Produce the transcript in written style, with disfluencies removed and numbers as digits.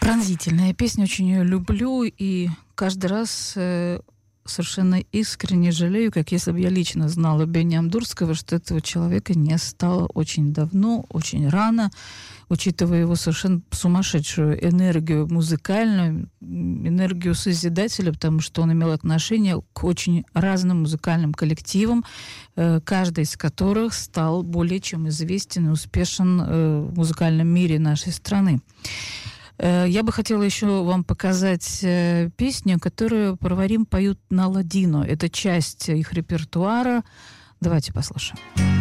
Пронзительная песня, очень ее люблю, и каждый раз совершенно искренне жалею, как если бы я лично знала Бени Амдурского, что этого человека не стало очень давно, очень рано, учитывая его совершенно сумасшедшую энергию музыкальную, энергию созидателя, потому что он имел отношение к очень разным музыкальным коллективам, каждый из которых стал более чем известен и успешен в музыкальном мире нашей страны. Я бы хотела еще вам показать песню, которую Парварим поют на ладино. Это часть их репертуара. Давайте послушаем.